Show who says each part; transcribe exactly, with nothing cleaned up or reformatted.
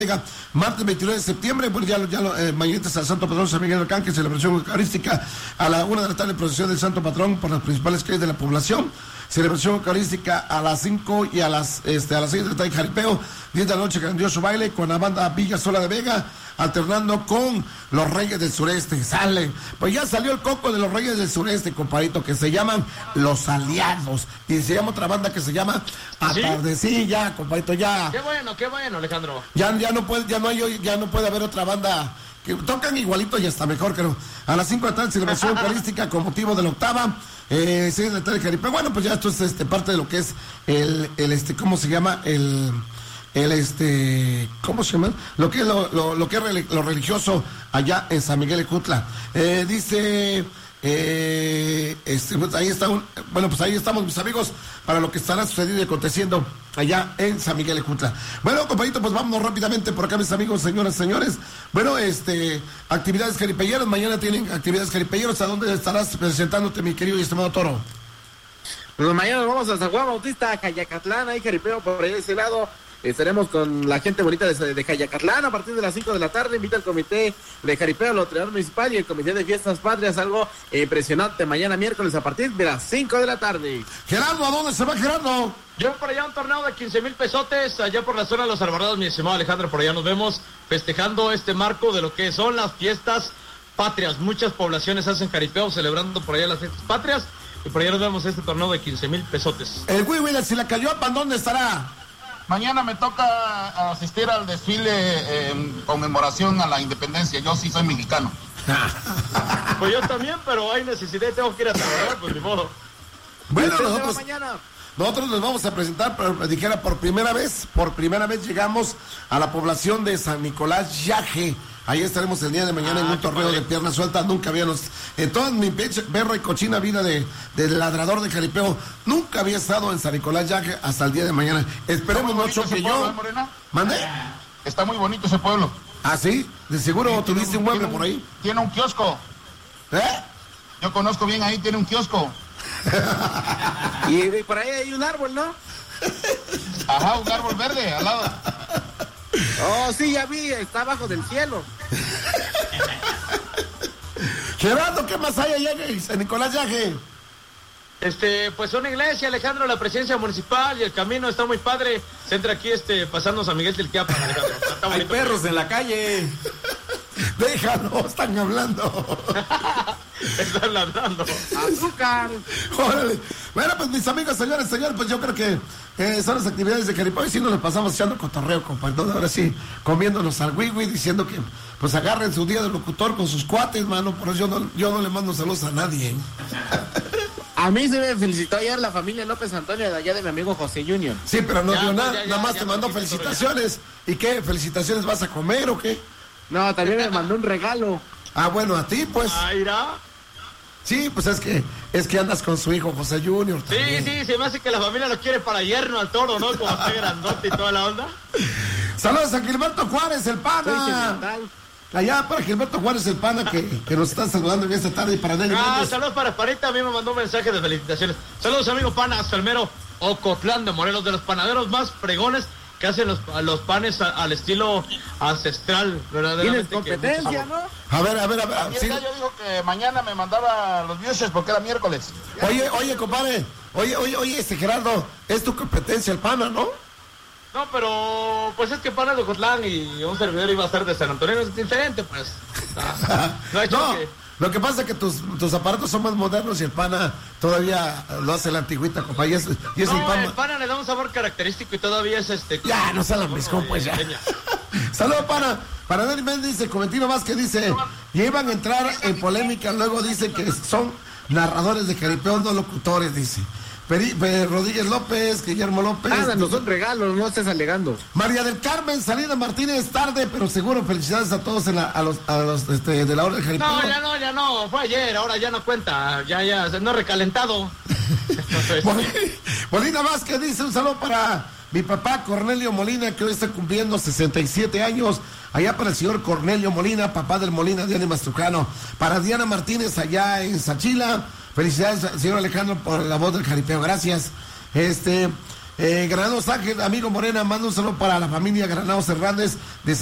Speaker 1: Martes veintinueve de septiembre, pues ya, ya eh, mañana al Santo Patrón San Miguel Arcángel, celebración eucarística a la una de la tarde, procesión del Santo Patrón por las principales calles de la población, celebración eucarística a las cinco y a las este, a las seis de la tarde, jaripeo, diez de la noche, grandioso baile con la banda Villa Sola de Vega, alternando con los Reyes del Sureste. Sale, pues ya salió el coco de los Reyes del Sureste, compadrito, que se llaman Los Aliados, y se llama otra banda que se llama Atardecilla, ¿sí? Compadrito, ya.
Speaker 2: Qué bueno, qué bueno, Alejandro.
Speaker 1: Ya, ya no puede, ya no hay, ya no puede haber otra banda que tocan igualito y hasta mejor, creo. A las cinco de la tarde, celebración eucarística con motivo de la octava, eh, seis de la tarde, jaripeo. Bueno, pues ya esto es este parte de lo que es el, el este, ¿cómo se llama? El el este, ¿cómo se llama? Lo que es lo, lo, lo que es lo religioso allá en San Miguel Ecutla. Eh, dice, eh, este, pues ahí está un, bueno, pues ahí estamos, mis amigos, para lo que estará sucediendo y aconteciendo allá en San Miguel Ecutla. Bueno, compañito, pues vámonos rápidamente por acá, mis amigos, señoras, señores. Bueno, este, actividades jaripeyeras, mañana tienen actividades jaripeyeras. ¿A dónde estarás presentándote, mi querido y estimado Toro?
Speaker 3: Pues mañana nos vamos a San Juan Bautista, Cayacatlán, ahí jaripeo por ahí de ese lado. Estaremos con la gente bonita de, de Cayacatlán a partir de las cinco de la tarde. Invita al comité de jaripeo, el Lotreador Municipal y el comité de fiestas patrias. Algo impresionante mañana miércoles a partir de las cinco de la tarde.
Speaker 1: Gerardo, ¿a dónde se va Gerardo?
Speaker 2: Yo por allá un torneo de quince mil pesotes, allá por la zona de los Albarrados, mi estimado Alejandro. Por allá nos vemos festejando este marco de lo que son las fiestas patrias. Muchas poblaciones hacen jaripeo celebrando por allá las fiestas patrias. Y por allá nos vemos este torneo de quince mil pesotes.
Speaker 1: El Wii Wii de Silacayopan, ¿dónde estará?
Speaker 4: Mañana me toca asistir al desfile en conmemoración a la independencia. Yo sí soy mexicano.
Speaker 2: Pues yo también, pero hay necesidad, tengo que ir a trabajar, pues ni modo.
Speaker 1: Bueno, nosotros, nosotros nos vamos a presentar, pero dijera, por primera vez, por primera vez llegamos a la población de San Nicolás Yaje. Ahí estaremos el día de mañana ah, en un torneo padre. de piernas sueltas. Nunca habíamos, en toda mi perra y cochina vida de, de ladrador de jaripeo, nunca había estado en San Nicolás Yaje hasta el día de mañana. Esperemos no choque yo.
Speaker 4: ¿Eh, Morena?
Speaker 1: ¿Mande?
Speaker 4: Está muy bonito ese pueblo.
Speaker 1: ¿Ah, sí? De seguro sí, tuviste un mueble un, por ahí.
Speaker 4: Tiene un kiosco.
Speaker 1: ¿Eh?
Speaker 4: Yo conozco bien ahí, tiene un kiosco.
Speaker 3: y, y por ahí hay un árbol, ¿no?
Speaker 4: Ajá, un árbol verde al lado.
Speaker 3: Oh, sí, ya vi, está abajo del cielo.
Speaker 1: Gerardo, ¿qué más hay allá en San Nicolás Yaje?
Speaker 2: Este, pues una iglesia, Alejandro, la presencia municipal y el camino está muy padre. Se entra aquí, este, pasando San Miguel del Quiapa, Alejandro. Está
Speaker 3: hay perros en la calle.
Speaker 1: Déjalo, están hablando.
Speaker 2: Están hablando.
Speaker 3: Azúcar.
Speaker 1: Órale. Bueno, pues mis amigos, señores, señores, pues yo creo que eh, son las actividades de jaripeo y si nos lo pasamos echando cotorreo, compadre. Ahora sí, comiéndonos al wiwi, diciendo que pues agarren su día de locutor con sus cuates, mano. Por eso yo no, yo no le mando saludos a nadie. ¿eh?
Speaker 3: A mí se me felicitó ayer la familia López Antonio de allá de mi amigo José Junior.
Speaker 1: Sí, pero no
Speaker 2: ya,
Speaker 1: dio nada,
Speaker 2: ya, ya,
Speaker 1: nada más
Speaker 2: ya,
Speaker 1: te
Speaker 2: ya,
Speaker 1: mandó
Speaker 2: ya,
Speaker 1: felicitaciones. ¿Y qué? ¿Felicitaciones vas a comer o qué?
Speaker 3: No, también me mandó un regalo.
Speaker 1: Ah, bueno, a ti, pues.
Speaker 2: Ah, irá.
Speaker 1: Sí, pues es que es que andas con su hijo José Junior también.
Speaker 2: Sí, sí, se me hace que la familia lo quiere para yerno al Toro, ¿no? Como está grandote y toda la onda.
Speaker 1: Saludos a Gilberto Juárez, el pana. Allá para Gilberto Juárez, el pana que, que nos está saludando en esta tarde y para Nelly
Speaker 2: Ah,
Speaker 1: Méndez.
Speaker 2: saludos para Parita, a mí me mandó un mensaje de felicitaciones. Saludos, amigo pana, Salmero Ocotlán de Morelos, de los panaderos más fregones que hacen los, los panes a, al estilo ancestral, verdaderamente.
Speaker 3: Tienes competencia,
Speaker 2: que...
Speaker 3: ¿no?
Speaker 1: A ver, a ver, a ver.
Speaker 4: También
Speaker 1: Sí.
Speaker 4: yo dijo que mañana me mandaba los dioses porque era miércoles.
Speaker 1: Oye, oye, compadre. Oye, oye, oye, este Gerardo, es tu competencia el pana, ¿no?
Speaker 2: No, pero pues es que pana de Ocotlán y un servidor iba a ser de San Antonio, es diferente, pues. No, no hay choque.
Speaker 1: No. Lo que pasa es que tus, tus aparatos son más modernos y el pana todavía lo hace la antigüita, compa. Y es, y es
Speaker 2: no,
Speaker 1: el, pana...
Speaker 2: el pana le da un sabor característico y todavía es este...
Speaker 1: Ya, no se la briscón, pues ya. Saludos, pana. Para Nelly Méndez dice, Comentino Vázquez dice, ya iban a entrar en polémica, luego dice que son narradores de jaripeo, no locutores, dice. Peri, Peri, Rodríguez López, Guillermo López.
Speaker 3: Ah, no son regalos, no estés alegando.
Speaker 1: María del Carmen, Salida Martínez, tarde, pero seguro, felicidades a todos en la, a los, a los este, de la hora del jaripeo.
Speaker 2: No, ya no, ya no, fue ayer, ahora ya no cuenta, ya, ya, no recalentado.
Speaker 1: Molina Vázquez dice, un saludo para mi papá Cornelio Molina, que hoy está cumpliendo sesenta y siete años. Allá para el señor Cornelio Molina, papá del Molina, Diana Mastrucano. Para Diana Martínez, allá en Sachila. Felicidades, señor Alejandro, por la voz del jaripeo. Gracias. Este, Eh, Granados Ángel, amigo Morena, manda un saludo para la familia Granados Hernández de